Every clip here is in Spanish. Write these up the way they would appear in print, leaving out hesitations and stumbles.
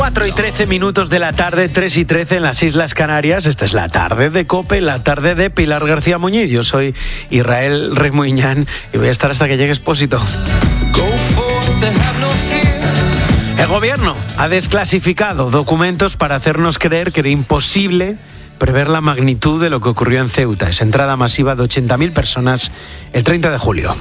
4:13 de la tarde, 3:13 en las Islas Canarias. Esta es la tarde de COPE, la tarde de Pilar García Muñiz. Yo soy Israel Remuñán y voy a estar hasta que llegue Expósito. El gobierno ha desclasificado documentos para hacernos creer que era imposible prever la magnitud de lo que ocurrió en Ceuta. Esa entrada masiva de 80.000 personas el 30 de julio.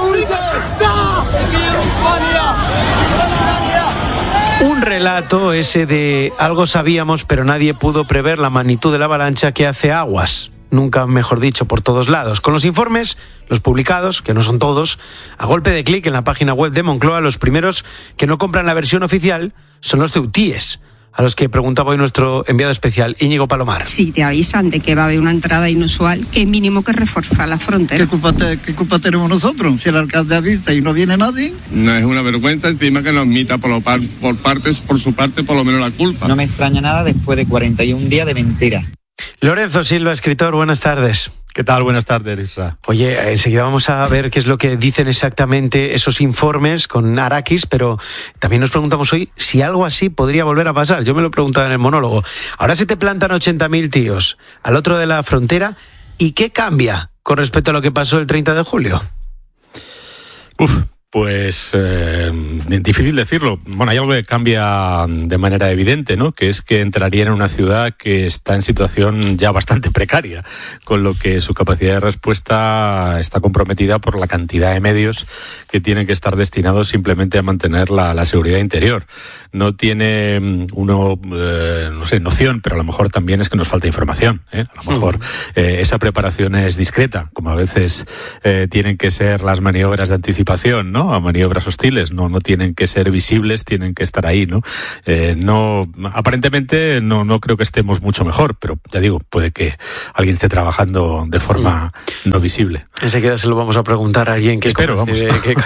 Un relato ese de algo sabíamos, pero nadie pudo prever la magnitud de la avalancha que hace aguas, nunca mejor dicho, por todos lados. Con los informes, los publicados, que no son todos, a golpe de clic en la página web de Moncloa, los primeros que no compran la versión oficial son los ceutíes, a los que preguntaba hoy nuestro enviado especial, Íñigo Palomar. Si te avisan de que va a haber una entrada inusual, qué mínimo que reforzar la frontera. ¿Qué culpa tenemos nosotros? Si el alcalde avisa y no viene nadie. No es una vergüenza, encima que nos admita por su parte, por lo menos la culpa. No me extraña nada después de 41 días de mentira. Lorenzo Silva, escritor, buenas tardes. ¿Qué tal? Buenas tardes, Isra. Oye, enseguida vamos a ver qué es lo que dicen exactamente esos informes con Arakis, pero también nos preguntamos hoy si algo así podría volver a pasar. Yo me lo preguntaba en el monólogo. Ahora se te plantan 80.000 tíos al otro de la frontera, ¿y qué cambia con respecto a lo que pasó el 30 de julio? Pues difícil decirlo. Bueno, hay algo que cambia de manera evidente, ¿no? Que es que entraría en una ciudad que está en situación ya bastante precaria, con lo que su capacidad de respuesta está comprometida por la cantidad de medios que tienen que estar destinados simplemente a mantener la seguridad interior. No tiene uno, noción, pero a lo mejor también es que nos falta información, ¿eh? A lo mejor esa preparación es discreta, como a veces tienen que ser las maniobras de anticipación, ¿no? A maniobras hostiles, no tienen que ser visibles, tienen que estar ahí, ¿no? Aparentemente no creo que estemos mucho mejor, pero ya digo, puede que alguien esté trabajando de forma no visible. Enseguida se lo vamos a preguntar a alguien que se lo vamos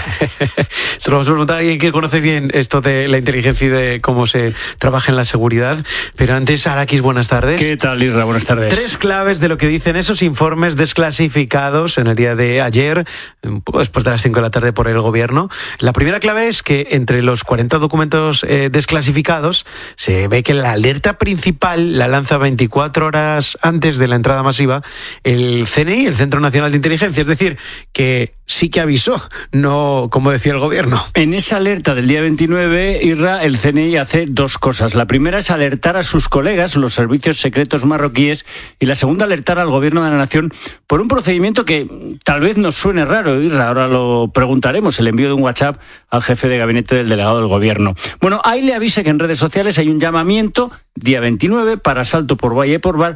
a preguntar a alguien que conoce bien esto de la inteligencia y de cómo se trabaja en la seguridad. Pero antes, Arakis, buenas tardes. ¿Qué tal, Isra? Buenas tardes. 3 claves de lo que dicen esos informes desclasificados en el día de ayer, un poco después de las 5 de la tarde por el gobierno. La primera clave es que entre los 40 documentos desclasificados se ve que la alerta principal la lanza 24 horas antes de la entrada masiva el CNI, el Centro Nacional de Inteligencia, es decir, que sí que avisó, no como decía el gobierno. En esa alerta del día 29, Irra, el CNI hace 2 cosas. La primera es alertar a sus colegas, los servicios secretos marroquíes, y la segunda, alertar al gobierno de la nación por un procedimiento que tal vez nos suene raro, Irra, ahora lo preguntaremos, el envío de un WhatsApp al jefe de gabinete del delegado del gobierno. Bueno, ahí le avisa que en redes sociales hay un llamamiento, día 29, para asalto por Valle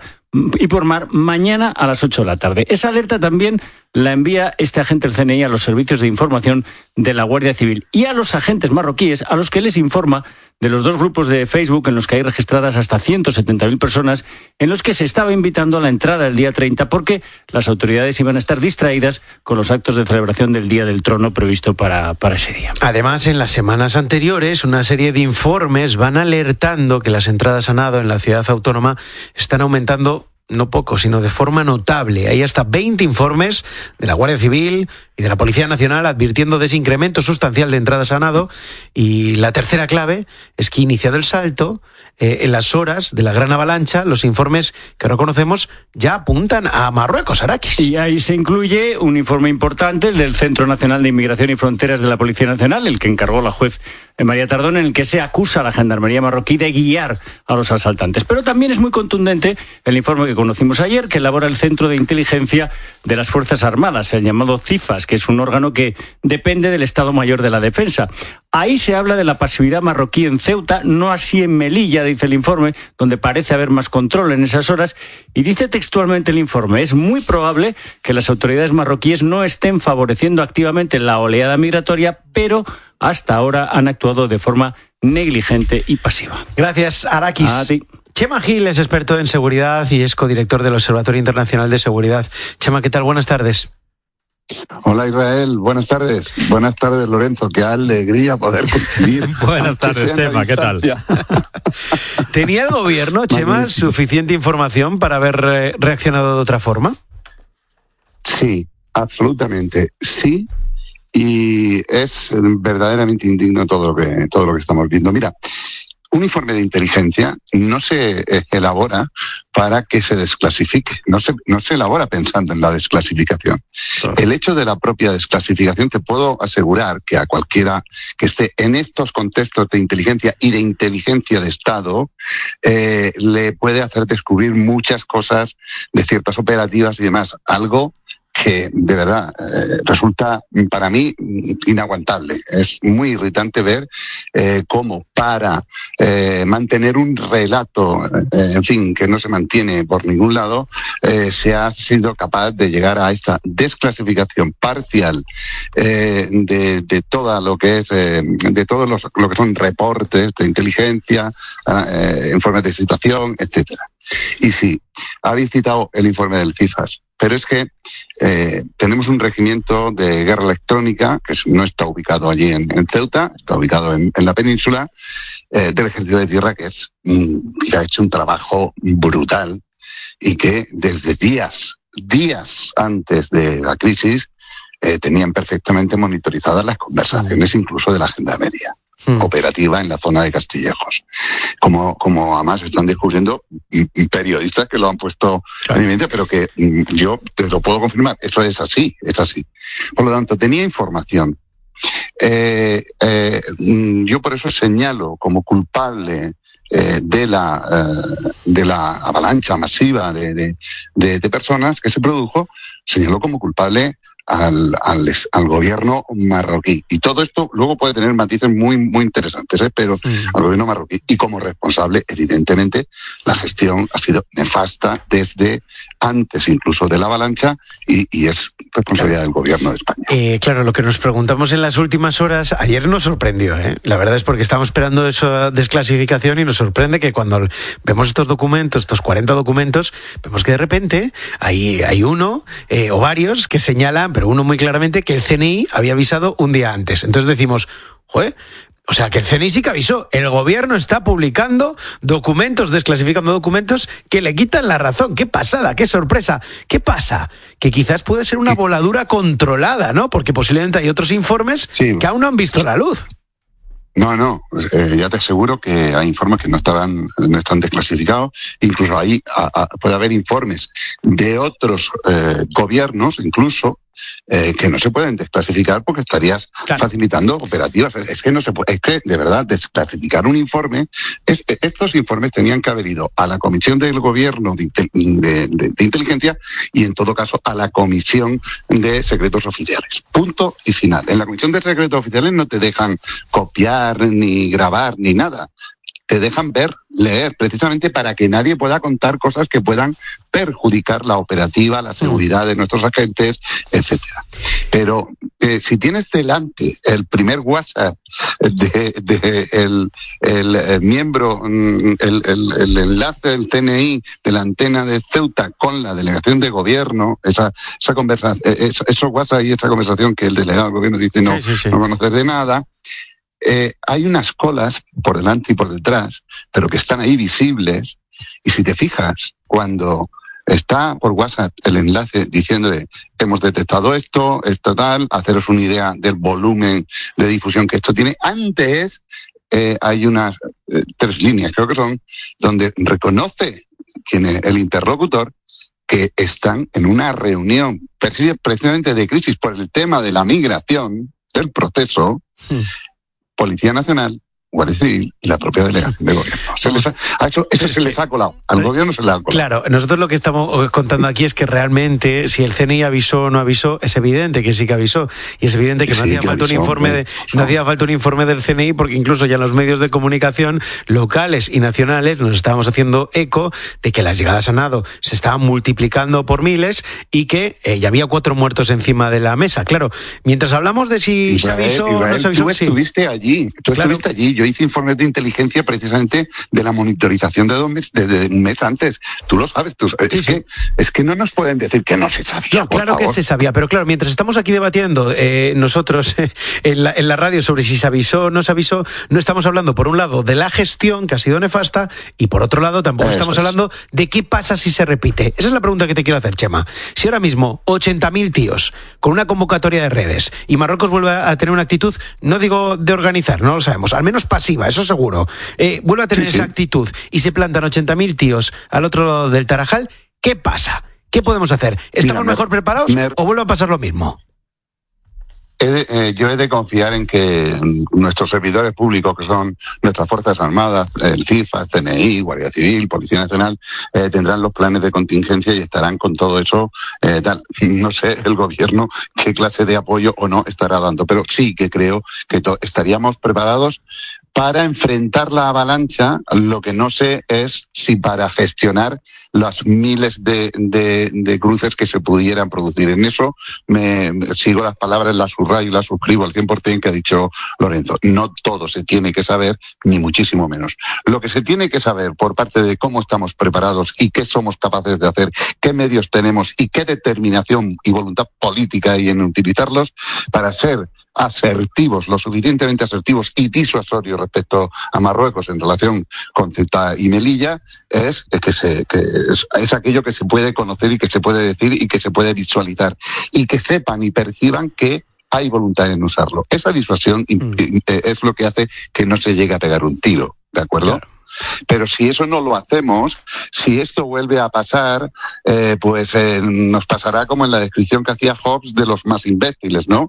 y por mar, mañana a las 8 de la tarde. Esa alerta también la envía este agente del CNI a los servicios de información de la Guardia Civil y a los agentes marroquíes, a los que les informa de los 2 grupos de Facebook en los que hay registradas hasta 170.000 personas, en los que se estaba invitando a la entrada el día 30 porque las autoridades iban a estar distraídas con los actos de celebración del Día del Trono previsto para ese día. Además, en las semanas anteriores, una serie de informes van alertando que las entradas a nado en la ciudad autónoma están aumentando no poco, sino de forma notable. Hay hasta 20 informes de la Guardia Civil y de la Policía Nacional advirtiendo de ese incremento sustancial de entradas a nado. Y la tercera clave es que, iniciado el salto, en las horas de la gran avalancha, los informes que ahora conocemos ya apuntan a Marruecos, Arakis. Y ahí se incluye un informe importante, el del Centro Nacional de Inmigración y Fronteras de la Policía Nacional, el que encargó la juez María Tardón, en el que se acusa a la Gendarmería marroquí de guiar a los asaltantes. Pero también es muy contundente el informe que conocimos ayer, que elabora el Centro de Inteligencia de las Fuerzas Armadas, el llamado CIFAS, que es un órgano que depende del Estado Mayor de la Defensa. Ahí se habla de la pasividad marroquí en Ceuta, no así en Melilla, dice el informe, donde parece haber más control en esas horas, y dice textualmente el informe: es muy probable que las autoridades marroquíes no estén favoreciendo activamente la oleada migratoria, pero hasta ahora han actuado de forma negligente y pasiva. Gracias, Arakis. A ti. Chema Gil es experto en seguridad y es codirector del Observatorio Internacional de Seguridad. Chema, ¿qué tal? Buenas tardes. Hola Israel, buenas tardes. Buenas tardes, Lorenzo, qué alegría poder coincidir. Buenas tardes, Chema, ¿qué tal? ¿Tenía el gobierno, Chema, suficiente información para haber reaccionado de otra forma? Sí, absolutamente, sí. Y es verdaderamente indigno todo lo que estamos viendo. Mira, un informe de inteligencia no se elabora para que se desclasifique, no se elabora pensando en la desclasificación. Claro. El hecho de la propia desclasificación, te puedo asegurar que a cualquiera que esté en estos contextos de inteligencia y de inteligencia de Estado, le puede hacer descubrir muchas cosas de ciertas operativas y demás, algo que de verdad resulta para mí inaguantable. Es muy irritante ver cómo para mantener un relato, en fin, que no se mantiene por ningún lado, se ha sido capaz de llegar a esta desclasificación parcial de todo lo que es, de todos lo que son reportes de inteligencia, informes de situación, etcétera. Y sí, habéis citado el informe del CIFAS, pero es que tenemos un regimiento de guerra electrónica que no está ubicado allí en Ceuta, está ubicado en la península, del Ejército de Tierra, que ha hecho un trabajo brutal y que desde días antes de la crisis tenían perfectamente monitorizadas las conversaciones incluso de la gendarmería operativa en la zona de Castillejos. Como además están descubriendo periodistas que lo han puesto en evidencia, pero que yo te lo puedo confirmar, eso es así. Por lo tanto, tenía información. Yo por eso señalo como culpable de la avalancha masiva de personas que se produjo, señalo como culpable al gobierno marroquí. Y todo esto luego puede tener matices muy, muy interesantes, pero al gobierno marroquí. Y como responsable, evidentemente, la gestión ha sido nefasta desde antes incluso de la avalancha y es responsabilidad del gobierno de España. Claro, lo que nos preguntamos en las últimas horas, ayer nos sorprendió, La verdad es porque estábamos esperando esa desclasificación y nos sorprende que cuando vemos estos documentos, estos 40 documentos, vemos que de repente hay uno o varios que señalan, pero uno muy claramente, que el CNI había avisado un día antes. Entonces decimos, o sea, que el CNI sí que avisó. El gobierno está publicando documentos, desclasificando documentos que le quitan la razón. ¡Qué pasada! ¡Qué sorpresa! ¿Qué pasa? Que quizás puede ser una voladura controlada, ¿no? Porque posiblemente hay otros informes que aún no han visto la luz. No, ya te aseguro que hay informes que no están desclasificados. Incluso ahí puede haber informes de otros gobiernos, incluso, que no se pueden desclasificar porque estarías facilitando operativas. Es que no se puede, es que de verdad desclasificar un informe, estos informes tenían que haber ido a la Comisión del Gobierno de Inteligencia y en todo caso a la Comisión de Secretos Oficiales. Punto y final. En la Comisión de Secretos Oficiales no te dejan copiar ni grabar ni nada. Te dejan leer, precisamente para que nadie pueda contar cosas que puedan perjudicar la operativa, la seguridad de nuestros agentes, etcétera. Pero si tienes delante el primer WhatsApp el miembro, el enlace del CNI de la antena de Ceuta con la delegación de gobierno, esa conversación, esos WhatsApp y esa conversación que el delegado del gobierno dice no conocer de nada. Hay unas colas por delante y por detrás, pero que están ahí visibles. Y si te fijas, cuando está por WhatsApp el enlace diciéndole hemos detectado esto tal, haceros una idea del volumen de difusión que esto tiene, antes hay unas 3 líneas, creo que son, donde reconoce quién es el interlocutor, que están en una reunión precisamente de crisis por el tema de la migración, del proceso. Policía Nacional, Guardia Civil y la propia delegación de gobierno. Eso se les ha colado. Al gobierno se le ha colado. Claro, nosotros lo que estamos contando aquí es que realmente, si el CNI avisó o no avisó, es evidente que sí que avisó. Y es evidente que no hacía falta un informe del CNI, porque incluso ya en los medios de comunicación locales y nacionales nos estábamos haciendo eco de que las llegadas a nado se estaban multiplicando por miles y que ya había 4 muertos encima de la mesa. Claro, mientras hablamos de si se avisó o no se avisó. Tú estuviste allí. Yo hice informes de inteligencia precisamente de la monitorización de un mes antes. Tú lo sabes. Es que no nos pueden decir que no se sabía. No, claro que se sabía, pero claro, mientras estamos aquí debatiendo nosotros en la radio sobre si se avisó o no se avisó, no estamos hablando, por un lado, de la gestión, que ha sido nefasta, y por otro lado, tampoco estamos hablando de qué pasa si se repite. Esa es la pregunta que te quiero hacer, Chema. Si ahora mismo 80.000 tíos con una convocatoria de redes y Marruecos vuelve a tener una actitud, no digo de organizar, no lo sabemos, al menos pasiva, eso seguro, vuelve a tener esa actitud y se plantan 80.000 tíos al otro lado del Tarajal, ¿qué pasa? ¿Qué podemos hacer? ¿Estamos mejor preparados o vuelve a pasar lo mismo? Yo he de confiar en que nuestros servidores públicos, que son nuestras Fuerzas Armadas, el CIFA, el CNI, Guardia Civil, Policía Nacional, tendrán los planes de contingencia y estarán con todo eso. No sé el gobierno qué clase de apoyo o no estará dando, pero sí que creo que estaríamos preparados para enfrentar la avalancha. Lo que no sé es si para gestionar las miles de cruces que se pudieran producir. En eso me sigo las palabras, las subrayo y las suscribo al 100% que ha dicho Lorenzo. No todo se tiene que saber, ni muchísimo menos. Lo que se tiene que saber por parte de cómo estamos preparados y qué somos capaces de hacer, qué medios tenemos y qué determinación y voluntad política hay en utilizarlos para ser asertivos, lo suficientemente asertivos y disuasorios respecto a Marruecos en relación con Ceuta y Melilla, es aquello que se puede conocer y que se puede decir y que se puede visualizar y que sepan y perciban que hay voluntad en usarlo. Esa disuasión es lo que hace que no se llegue a pegar un tiro, ¿de acuerdo? Claro. Pero si eso no lo hacemos, si esto vuelve a pasar, nos pasará como en la descripción que hacía Hobbes de los más imbéciles, ¿no?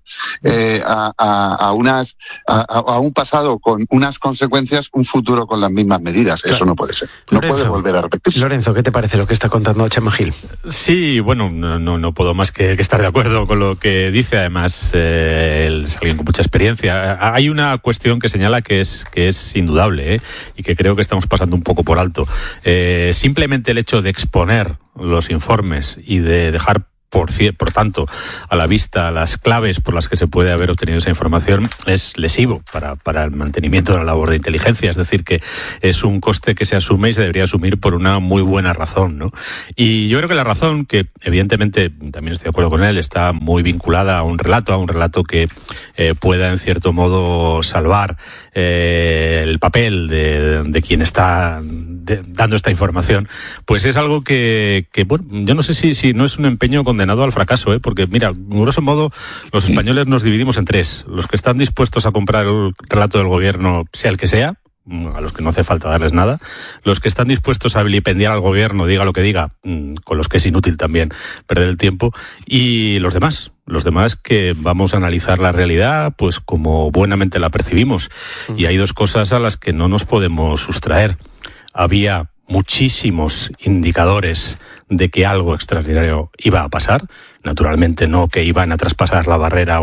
A un pasado con unas consecuencias, un futuro con las mismas medidas. Claro. Eso no puede ser. No Lorenzo, puede volver a repetirse. Lorenzo, ¿qué te parece lo que está contando Chema Gil? Sí, bueno, no puedo más que estar de acuerdo con lo que dice. Además, él es alguien con mucha experiencia. Hay una cuestión que señala que es indudable, y que creo que estamos pasando un poco por alto. Simplemente el hecho de exponer los informes y de dejar por tanto a la vista las claves por las que se puede haber obtenido esa información es lesivo para el mantenimiento de la labor de inteligencia. Es decir, que es un coste que se asume y se debería asumir por una muy buena razón, ¿no? Y yo creo que la razón, que evidentemente también estoy de acuerdo con él, está muy vinculada a un relato que pueda en cierto modo salvar el papel de quien está dando esta información, pues es algo que bueno, yo no sé si no es un empeño condenado al fracaso, porque mira, grosso modo, los españoles nos dividimos en tres: los que están dispuestos a comprar el relato del gobierno, sea el que sea, a los que no hace falta darles nada; los que están dispuestos a vilipendiar al gobierno, diga lo que diga, con los que es inútil también perder el tiempo; y los demás que vamos a analizar la realidad pues como buenamente la percibimos. Y hay dos cosas a las que no nos podemos sustraer. Había muchísimos indicadores de que algo extraordinario iba a pasar. Naturalmente no que iban a traspasar la barrera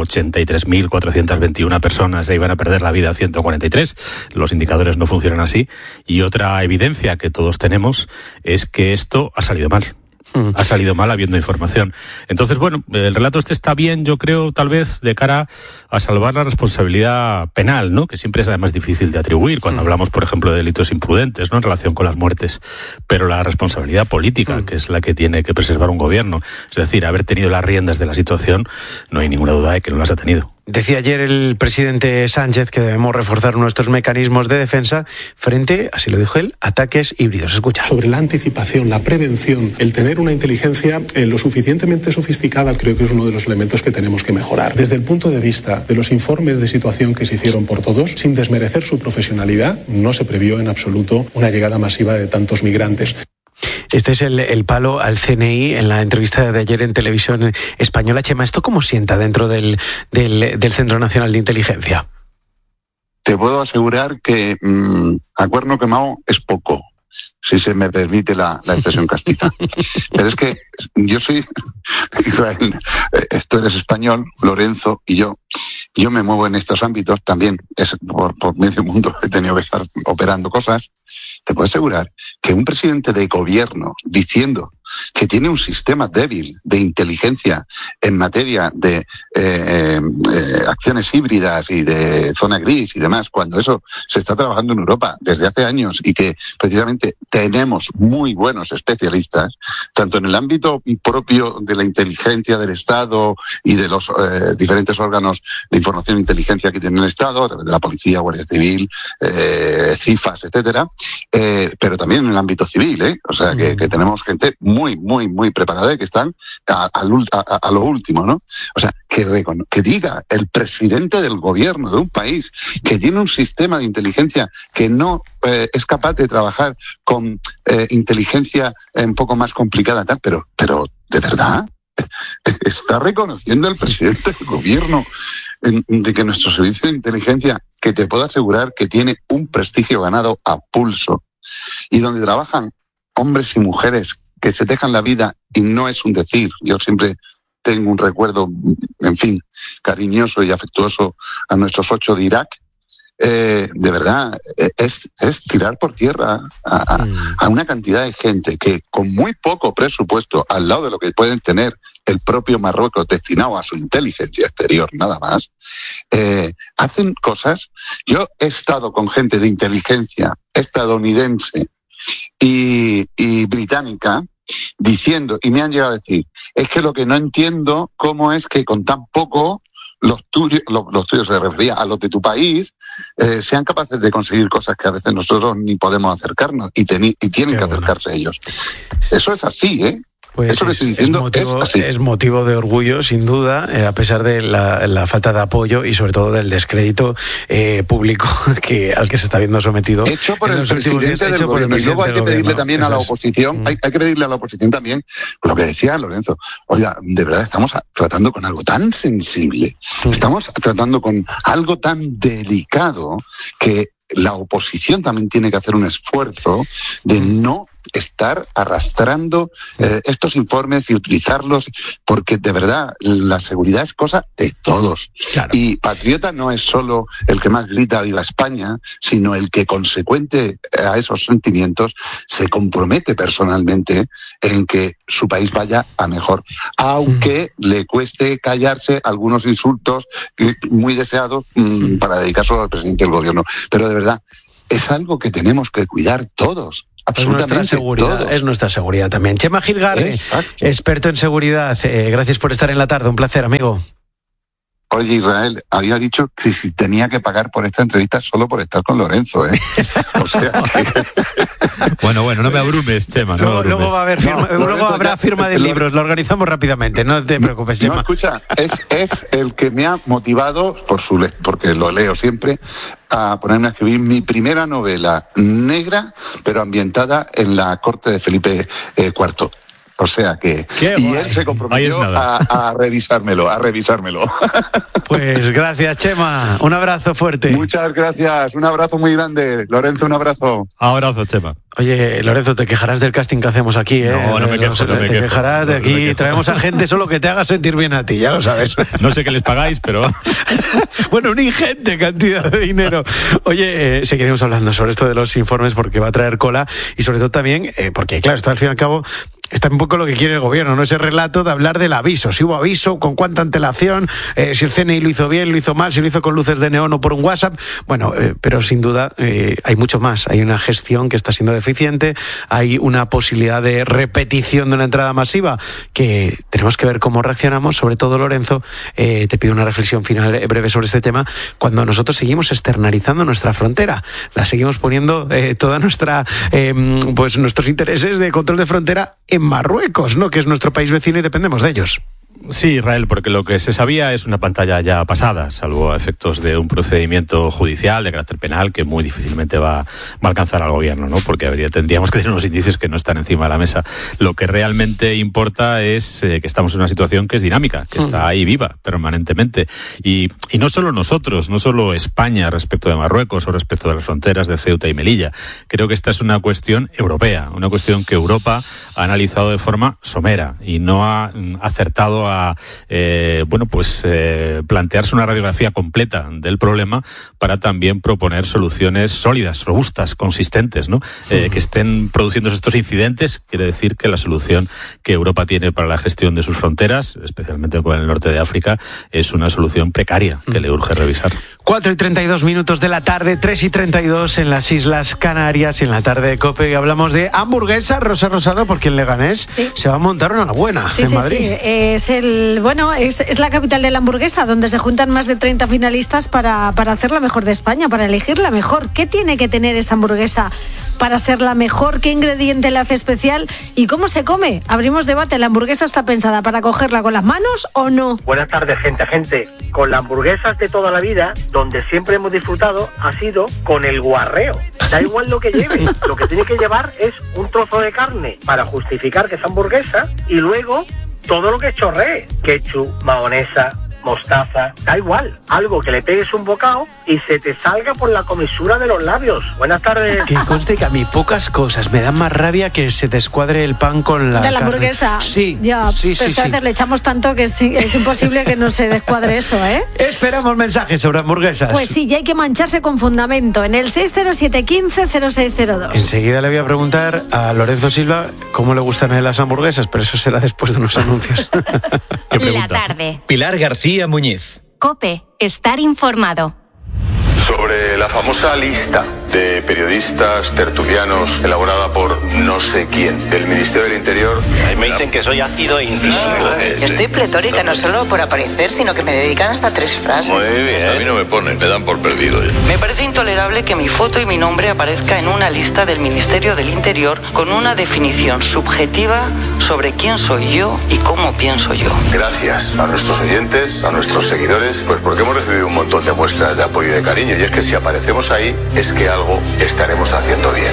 83.421 personas e iban a perder la vida 143. Los indicadores no funcionan así. Y otra evidencia que todos tenemos es que esto ha salido mal. Ha salido mal habiendo información. Entonces, bueno, el relato está bien, yo creo, tal vez de cara a salvar la responsabilidad penal, ¿no? Que siempre es además difícil de atribuir cuando hablamos, por ejemplo, de delitos imprudentes, ¿no? En relación con las muertes. Pero la responsabilidad política, que es la que tiene que preservar un gobierno, es decir, haber tenido las riendas de la situación, no hay ninguna duda de que no las ha tenido. Decía ayer el presidente Sánchez que debemos reforzar nuestros mecanismos de defensa frente, así lo dijo él, ataques híbridos. Escucha. Sobre la anticipación, la prevención, el tener una inteligencia lo suficientemente sofisticada, creo que es uno de los elementos que tenemos que mejorar. Desde el punto de vista de los informes de situación que se hicieron por todos, sin desmerecer su profesionalidad, no se previó en absoluto una llegada masiva de tantos migrantes. Este es el palo al CNI en la entrevista de ayer en Televisión Española. Chema, ¿esto cómo sienta dentro del Centro Nacional de Inteligencia? Te puedo asegurar que a cuerno quemado es poco, si se me permite la expresión castiza. Pero es que yo soy, Israel, tú eres español, Lorenzo, y yo me muevo en estos ámbitos también. Por medio mundo he tenido que estar operando cosas. Te puedo asegurar que un presidente de gobierno diciendo que tiene un sistema débil de inteligencia en materia de acciones híbridas y de zona gris y demás, cuando eso se está trabajando en Europa desde hace años y que precisamente tenemos muy buenos especialistas, tanto en el ámbito propio de la inteligencia del Estado y de los diferentes órganos de información e inteligencia que tiene el Estado, de la Policía, Guardia Civil, CIFAS, etcétera, pero también en el ámbito civil, o sea que tenemos gente muy muy, muy, muy preparados, que están a lo último, ¿no? O sea, que diga el presidente del gobierno de un país que tiene un sistema de inteligencia que no es capaz de trabajar con inteligencia un poco más complicada, tal, pero de verdad está reconociendo el presidente del gobierno de que nuestro servicio de inteligencia, que te puedo asegurar que tiene un prestigio ganado a pulso, y donde trabajan hombres y mujeres que se dejan la vida, y no es un decir, yo siempre tengo un recuerdo, en fin, cariñoso y afectuoso a nuestros 8 de Irak. De verdad, es tirar por tierra a una cantidad de gente que con muy poco presupuesto, al lado de lo que pueden tener el propio Marruecos destinado a su inteligencia exterior, nada más, hacen cosas. Yo he estado con gente de inteligencia estadounidense y británica diciendo, y me han llegado a decir, es que lo que no entiendo, cómo es que con tan poco los tuyos se refería a los de tu país, sean capaces de conseguir cosas que a veces nosotros ni podemos acercarnos, y tienen que acercarse ellos. Eso es así, ¿eh? Pues eso que estoy diciendo es motivo de orgullo, sin duda, a pesar de la falta de apoyo y sobre todo del descrédito público al que se está viendo sometido. Hecho por el presidente del gobierno. Y luego hay que pedirle también a la oposición, hay que pedirle a la oposición también, lo que decía Lorenzo, oiga, de verdad estamos tratando con algo tan sensible, estamos tratando con algo tan delicado, que la oposición también tiene que hacer un esfuerzo de no estar arrastrando estos informes y utilizarlos, porque de verdad la seguridad es cosa de todos. Claro. Y patriota no es solo el que más grita viva España, sino el que, consecuente a esos sentimientos, se compromete personalmente en que su país vaya a mejor, aunque le cueste callarse algunos insultos muy deseados para dedicárselo al presidente del gobierno. Pero de verdad, es algo que tenemos que cuidar todos. Absolutamente. Es nuestra seguridad también. Chema Gilgarde, experto en seguridad. Gracias por estar en la tarde. Un placer, amigo. Oye, Israel, había dicho que si tenía que pagar por esta entrevista solo por estar con Lorenzo, ¿eh? O sea que... Bueno, no me abrumes, Chema. Luego va a haber habrá firma de libros, lo organizamos rápidamente, no te preocupes, Chema. No, escucha, es el que me ha motivado, porque lo leo siempre, a ponerme a escribir mi primera novela negra, pero ambientada en la corte de Felipe IV. O sea que... Y él se comprometió a revisármelo. Pues gracias, Chema. Un abrazo fuerte. Muchas gracias. Un abrazo muy grande. Lorenzo, un abrazo. Abrazo, Chema. Oye, Lorenzo, te quejarás del casting que hacemos aquí, ¿eh? No me quejo. Te quejarás de aquí. Traemos a gente solo que te haga sentir bien a ti, ya lo sabes. No sé qué les pagáis, pero... Bueno, una ingente cantidad de dinero. Oye, seguiremos hablando sobre esto de los informes porque va a traer cola, y sobre todo también, porque claro, esto al fin y al cabo está un poco lo que quiere el gobierno, ¿no? Ese relato de hablar del aviso, si hubo aviso, con cuánta antelación, si el CNI lo hizo bien, lo hizo mal, si lo hizo con luces de neón o por un WhatsApp. Bueno, pero sin duda hay mucho más. Hay una gestión que está siendo deficiente, hay una posibilidad de repetición de una entrada masiva que tenemos que ver cómo reaccionamos. Sobre todo, Lorenzo, te pido una reflexión final breve sobre este tema. Cuando nosotros seguimos externalizando nuestra frontera, la seguimos poniendo toda nuestra pues nuestros intereses de control de frontera en Marruecos, ¿no? Que es nuestro país vecino y dependemos de ellos. Sí, Israel, porque lo que se sabía es una pantalla ya pasada, salvo a efectos de un procedimiento judicial de carácter penal que muy difícilmente va a alcanzar al gobierno, ¿no? Porque tendríamos que tener unos indicios que no están encima de la mesa. Lo que realmente importa es que estamos en una situación que es dinámica, que está ahí viva permanentemente. Y no solo nosotros, no solo España respecto de Marruecos o respecto de las fronteras de Ceuta y Melilla. Creo que esta es una cuestión europea, una cuestión que Europa ha analizado de forma somera y no ha acertado a plantearse una radiografía completa del problema para también proponer soluciones sólidas, robustas, consistentes, ¿no? Que estén produciéndose estos incidentes. Quiere decir que la solución que Europa tiene para la gestión de sus fronteras, especialmente con el norte de África, es una solución precaria que le urge revisar. 4:32 de la tarde, 3:32 en las Islas Canarias, y en la tarde de COPE y hablamos de hamburguesa. Rosa Rosado, porque en Leganés se va a montar una buena en Madrid. Sí. Es es la capital de la hamburguesa, donde se juntan más de 30 finalistas para hacer la mejor de España, para elegir la mejor. ¿Qué tiene que tener esa hamburguesa para ser la mejor? ¿Qué ingrediente la hace especial? ¿Y cómo se come? Abrimos debate. ¿La hamburguesa está pensada para cogerla con las manos o no? Buenas tardes, gente. Con las hamburguesas de toda la vida, donde siempre hemos disfrutado, ha sido con el guarreo. Da igual lo que lleve, lo que tiene que llevar es un trozo de carne para justificar que es hamburguesa y luego todo lo que chorree, ketchup, mayonesa, mostaza, da igual, algo que le pegues un bocado y se te salga por la comisura de los labios. Buenas tardes. Que conste que a mí pocas cosas me dan más rabia que se descuadre el pan con la de la carne. hamburguesa. Sí, ya, sí. A veces le echamos tanto que es imposible que no se descuadre eso, ¿eh? Esperamos mensajes sobre hamburguesas. Pues sí, ya hay que mancharse con fundamento en el 607150602. Enseguida le voy a preguntar a Lorenzo Silva cómo le gustan a él las hamburguesas, pero eso será después de unos anuncios. La tarde. Pilar García Muñiz. COPE. Estar informado. Sobre la famosa lista de periodistas tertulianos elaborada por no sé quién del Ministerio del Interior. Me dicen que soy ácido e incisivo. Estoy pletórica no solo por aparecer, sino que me dedican hasta 3 frases. Muy bien. A mí no me ponen, me dan por perdido. Me parece intolerable que mi foto y mi nombre aparezca en una lista del Ministerio del Interior con una definición subjetiva sobre quién soy yo y cómo pienso yo. Gracias a nuestros oyentes, a nuestros seguidores, pues porque hemos recibido un montón de muestras de apoyo y de cariño. Y es que si aparecemos ahí, es que algo estaremos haciendo bien.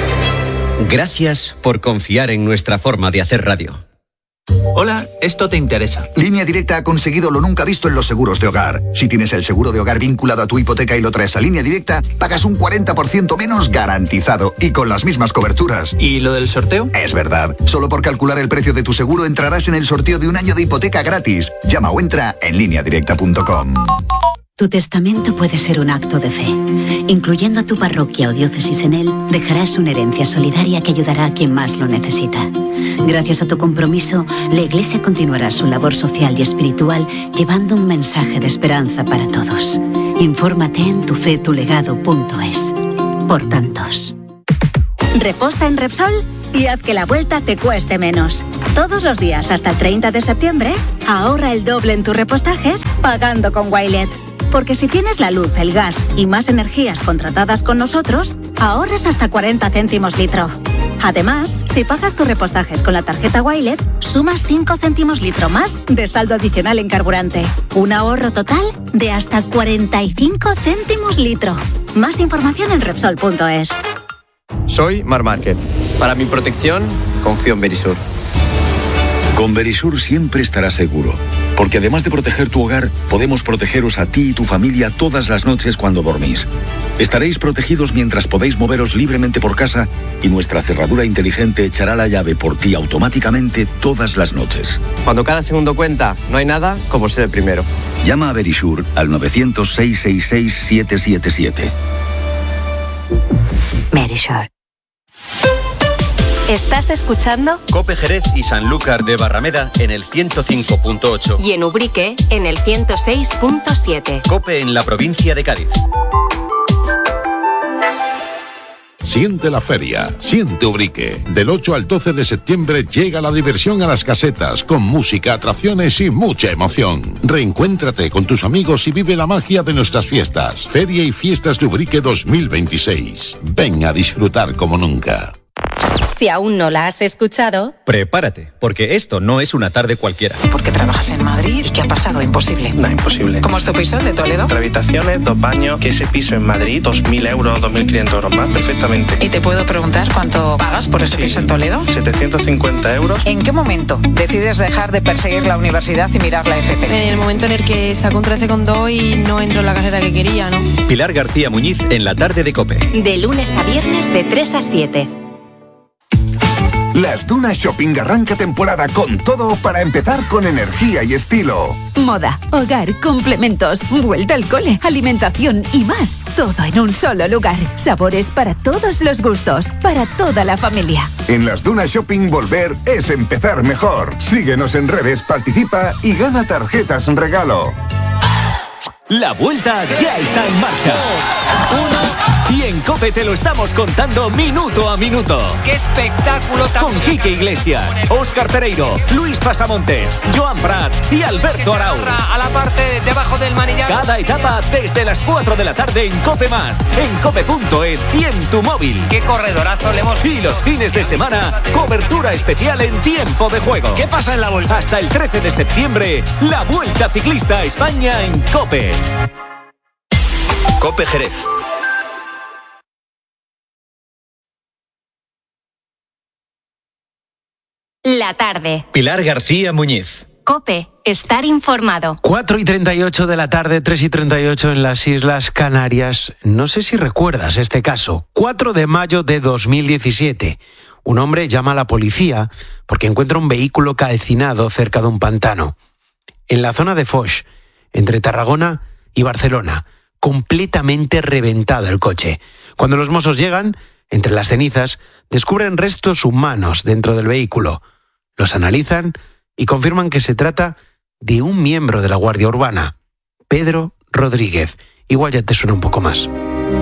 Gracias por confiar en nuestra forma de hacer radio. Hola, esto te interesa. Línea Directa ha conseguido lo nunca visto en los seguros de hogar. Si tienes el seguro de hogar vinculado a tu hipoteca y lo traes a Línea Directa, pagas un 40% menos garantizado y con las mismas coberturas. ¿Y lo del sorteo? Es verdad. Solo por calcular el precio de tu seguro entrarás en el sorteo de un año de hipoteca gratis. Llama o entra en lineadirecta.com. Tu testamento puede ser un acto de fe. Incluyendo a tu parroquia o diócesis en él, dejarás una herencia solidaria que ayudará a quien más lo necesita. Gracias a tu compromiso, la Iglesia continuará su labor social y espiritual llevando un mensaje de esperanza para todos. Infórmate en tufetulegado.es. Por tantos. Reposta en Repsol y haz que la vuelta te cueste menos. Todos los días hasta el 30 de septiembre, ahorra el doble en tus repostajes pagando con Wilet. Porque si tienes la luz, el gas y más energías contratadas con nosotros, ahorras hasta 40 céntimos litro. Además, si pagas tus repostajes con la tarjeta Wilet, sumas 5 céntimos litro más de saldo adicional en carburante. Un ahorro total de hasta 45 céntimos litro. Más información en Repsol.es. Soy Mar Márquez. Para mi protección, confío en Verisur. Con Verisur siempre estarás seguro, porque además de proteger tu hogar, podemos protegeros a ti y tu familia todas las noches cuando dormís. Estaréis protegidos mientras podéis moveros libremente por casa y nuestra cerradura inteligente echará la llave por ti automáticamente todas las noches. Cuando cada segundo cuenta, no hay nada como ser el primero. Llama a Verisur al 900-666-777. Verisur. ¿Estás escuchando? COPE Jerez y Sanlúcar de Barrameda en el 105.8. Y en Ubrique en el 106.7. COPE en la provincia de Cádiz. Siente la feria, siente Ubrique. Del 8 al 12 de septiembre llega la diversión a las casetas, con música, atracciones y mucha emoción. Reencuéntrate con tus amigos y vive la magia de nuestras fiestas. Feria y Fiestas de Ubrique 2026. Ven a disfrutar como nunca. Si aún no la has escuchado, prepárate, porque esto no es una tarde cualquiera. ¿Por qué trabajas en Madrid? ¿Y qué ha pasado? Imposible. No, imposible. ¿Cómo es tu piso de Toledo? 3 habitaciones, 2 baños, que ese piso en Madrid, 2.000 euros, 2.500 euros más, perfectamente. ¿Y te puedo preguntar cuánto pagas por ese piso en Toledo? 750 euros. ¿En qué momento decides dejar de perseguir la universidad y mirar la FP? En el momento en el que saco un 13,2 y no entro en la carrera que quería, ¿no? Pilar García Muñiz en la tarde de COPE. De lunes a viernes de 3 a 7. Las Dunas Shopping arranca temporada con todo para empezar con energía y estilo. Moda, hogar, complementos, vuelta al cole, alimentación y más. Todo en un solo lugar. Sabores para todos los gustos, para toda la familia. En las Dunas Shopping volver es empezar mejor. Síguenos en redes, participa y gana tarjetas regalo. La vuelta ya está en marcha. 1, Y en COPE te lo estamos contando minuto a minuto. ¡Qué espectáculo tan Con Quique Iglesias, Óscar Pereiro, Luis Pasamontes, Joan Prat y Alberto Arau. A la parte debajo del manillar. Cada etapa desde las 4 de la tarde en COPE+, en cope.es y en tu móvil. ¡Qué corredorazo le hemos... Y los fines de semana, cobertura especial en tiempo de juego. ¿Qué pasa en la Vuelta? Hasta el 13 de septiembre, la Vuelta Ciclista a España en COPE. COPE Jerez. La tarde. Pilar García Muñiz. COPE. Estar informado. 4:38 de la tarde, 3:38 en las Islas Canarias. No sé si recuerdas este caso. 4 de mayo de 2017. Un hombre llama a la policía porque encuentra un vehículo calcinado cerca de un pantano. En la zona de Foix, entre Tarragona y Barcelona, completamente reventado el coche. Cuando los Mossos llegan, entre las cenizas, descubren restos humanos dentro del vehículo. Los analizan y confirman que se trata de un miembro de la Guardia Urbana, Pedro Rodríguez. Igual ya te suena un poco más.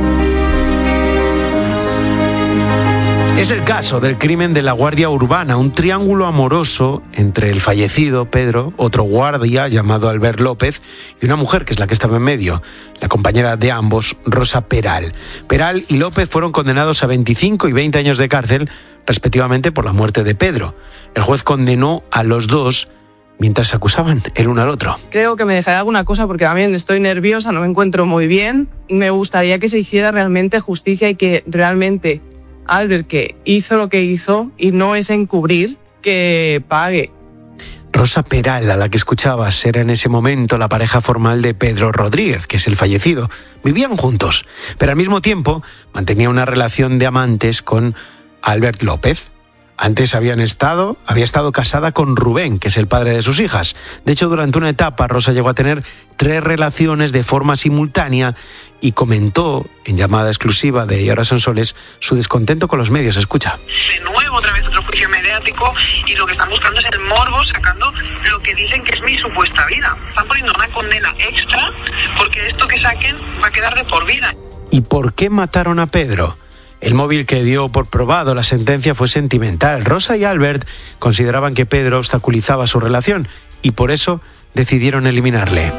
Es el caso del crimen de la Guardia Urbana, un triángulo amoroso entre el fallecido Pedro, otro guardia llamado Albert López, y una mujer que es la que estaba en medio, la compañera de ambos, Rosa Peral. Peral y López fueron condenados a 25 y 20 años de cárcel, respectivamente, por la muerte de Pedro. El juez condenó a los dos mientras se acusaban el uno al otro. Creo que me dejaré alguna cosa porque también estoy nerviosa, no me encuentro muy bien. Me gustaría que se hiciera realmente justicia y que realmente Albert, que hizo lo que hizo y no es encubrir, que pague. Rosa Peral, a la que escuchabas, era en ese momento la pareja formal de Pedro Rodríguez, que es el fallecido. Vivían juntos, pero al mismo tiempo mantenía una relación de amantes con Albert López. Antes había estado casada con Rubén, que es el padre de sus hijas. De hecho, durante una etapa, Rosa llegó a tener 3 relaciones de forma simultánea y comentó en llamada exclusiva de Y ahora son soles su descontento con los medios. Escucha. De nuevo, otra vez otro juicio mediático y lo que están buscando es el morbo, sacando lo que dicen que es mi supuesta vida. Están poniendo una condena extra porque esto que saquen va a quedar de por vida. ¿Y por qué mataron a Pedro? El móvil que dio por probado la sentencia fue sentimental. Rosa y Albert consideraban que Pedro obstaculizaba su relación y por eso decidieron eliminarle.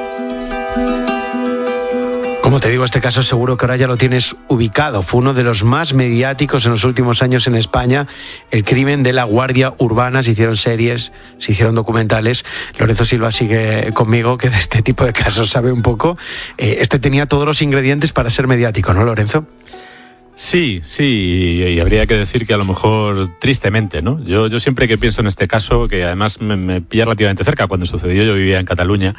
Como te digo, este caso seguro que ahora ya lo tienes ubicado. Fue uno de los más mediáticos en los últimos años en España. El crimen de la Guardia Urbana. Se hicieron series, se hicieron documentales. Lorenzo Silva sigue conmigo, que de este tipo de casos sabe un poco. Este tenía todos los ingredientes para ser mediático, ¿no, Lorenzo? Sí, y habría que decir que a lo mejor tristemente, ¿no? Yo siempre que pienso en este caso, que además me pilla relativamente cerca cuando sucedió, yo vivía en Cataluña,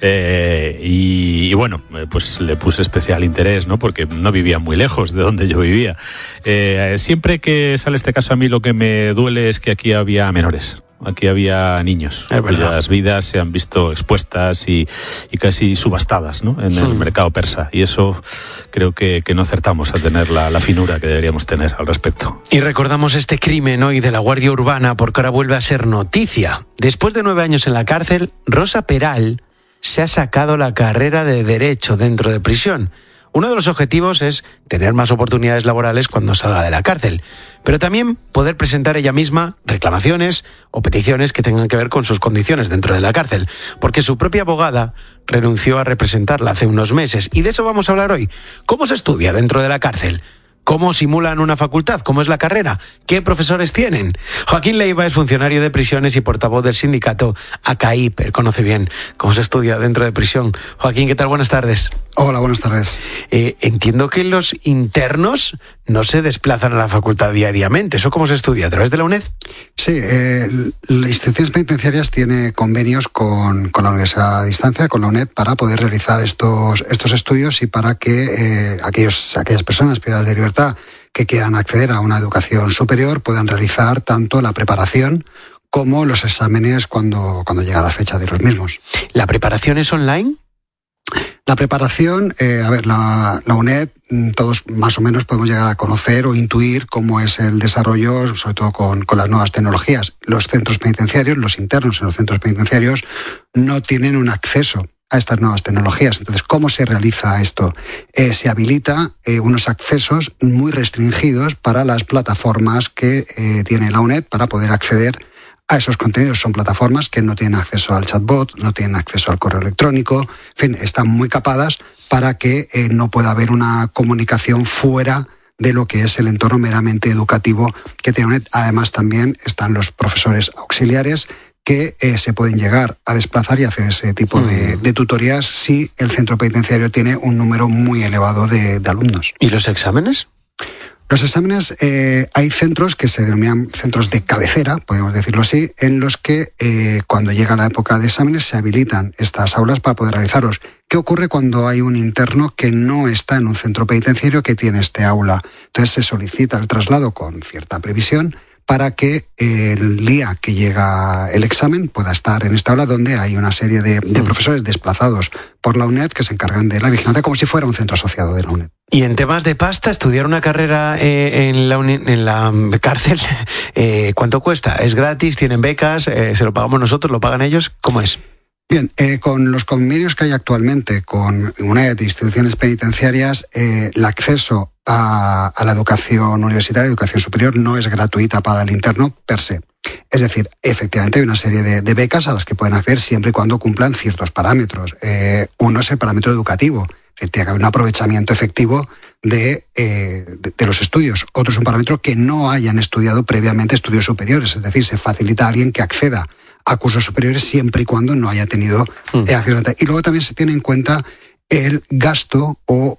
y bueno, pues le puse especial interés, ¿no? Porque no vivía muy lejos de donde yo vivía. Siempre que sale este caso a mí lo que me duele es que aquí había menores. Aquí había niños cuyas vidas se han visto expuestas y casi subastadas, ¿no? En el mercado persa. Y eso creo que no acertamos a tener la finura que deberíamos tener al respecto. Y recordamos este crimen hoy de la Guardia Urbana porque ahora vuelve a ser noticia. Después de 9 años en la cárcel, Rosa Peral se ha sacado la carrera de Derecho dentro de prisión. Uno de los objetivos es tener más oportunidades laborales cuando salga de la cárcel, pero también poder presentar ella misma reclamaciones o peticiones que tengan que ver con sus condiciones dentro de la cárcel, porque su propia abogada renunció a representarla hace unos meses y de eso vamos a hablar hoy. ¿Cómo se estudia dentro de la cárcel? ¿Cómo simulan una facultad? ¿Cómo es la carrera? ¿Qué profesores tienen? Joaquín Leiva es funcionario de prisiones y portavoz del sindicato ACAIP. Él conoce bien cómo se estudia dentro de prisión. Joaquín, ¿qué tal? Buenas tardes. Hola, buenas tardes. Entiendo que los internos no se desplazan a la facultad diariamente. ¿Eso cómo se estudia? ¿A través de la UNED? Sí, las instituciones penitenciarias tiene convenios con la Universidad a Distancia, con la UNED, para poder realizar estos estudios y para que aquellas personas privadas de libertad que quieran acceder a una educación superior puedan realizar tanto la preparación como los exámenes cuando llega la fecha de los mismos. ¿La preparación es online? La preparación, la UNED, todos más o menos podemos llegar a conocer o intuir cómo es el desarrollo, sobre todo con las nuevas tecnologías. Los centros penitenciarios, los internos en los centros penitenciarios, no tienen un acceso a estas nuevas tecnologías. Entonces, ¿cómo se realiza esto? Se habilita unos accesos muy restringidos para las plataformas que tiene la UNED para poder acceder a esos contenidos. Son plataformas que no tienen acceso al chatbot, no tienen acceso al correo electrónico, en fin, están muy capadas para que no pueda haber una comunicación fuera de lo que es el entorno meramente educativo que tiene UNED. Además, también están los profesores auxiliares que se pueden llegar a desplazar y hacer ese tipo de tutorías si el centro penitenciario tiene un número muy elevado de alumnos. ¿Y los exámenes? Los exámenes, hay centros que se denominan centros de cabecera, podemos decirlo así, en los que cuando llega la época de exámenes se habilitan estas aulas para poder realizarlos. ¿Qué ocurre cuando hay un interno que no está en un centro penitenciario que tiene este aula? Entonces se solicita el traslado con cierta previsión para que el día que llega el examen pueda estar en esta aula donde hay una serie de profesores desplazados por la UNED que se encargan de la vigilancia como si fuera un centro asociado de la UNED. Y en temas de pasta, estudiar una carrera en la cárcel, ¿cuánto cuesta? ¿Es gratis? ¿Tienen becas? ¿Se lo pagamos nosotros? ¿Lo pagan ellos? ¿Cómo es? Bien, con los convenios que hay actualmente con UNED e instituciones penitenciarias, el acceso a la educación universitaria, educación superior, no es gratuita para el interno per se. Es decir, efectivamente hay una serie de becas a las que pueden acceder siempre y cuando cumplan ciertos parámetros. Uno es el parámetro educativo, es decir, tiene que haber un aprovechamiento efectivo de los estudios. Otro es un parámetro que no hayan estudiado previamente estudios superiores, es decir, se facilita a alguien que acceda a cursos superiores siempre y cuando no haya tenido acceso. Y luego también se tiene en cuenta el gasto o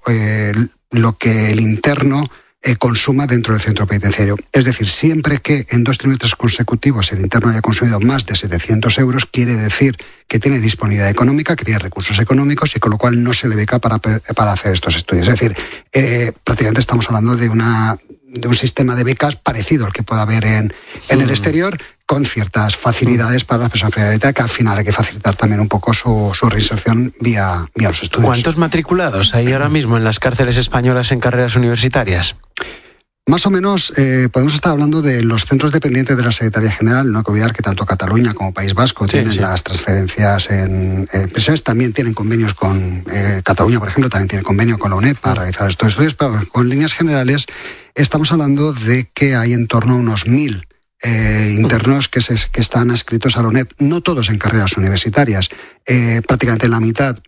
lo que el interno consuma dentro del centro penitenciario. Es decir, siempre que en 2 trimestres consecutivos el interno haya consumido más de 700 euros, quiere decir que tiene disponibilidad económica, que tiene recursos económicos y con lo cual no se le beca para hacer estos estudios. Es decir, prácticamente estamos hablando de un sistema de becas parecido al que pueda haber en el exterior, con ciertas facilidades para las personas que al final hay que facilitar también un poco su reinserción vía los estudios. ¿Cuántos matriculados hay ahora mismo en las cárceles españolas en carreras universitarias? Más o menos podemos estar hablando de los centros dependientes de la Secretaría General. No hay que olvidar que tanto Cataluña como País Vasco tienen las transferencias en prisiones. También tienen convenios con Cataluña, por ejemplo, también tiene convenio con la UNED para realizar estos estudios. Pero con líneas generales estamos hablando de que hay en torno a unos 1.000 internos que están adscritos a la UNED, no todos en carreras universitarias. Prácticamente la mitad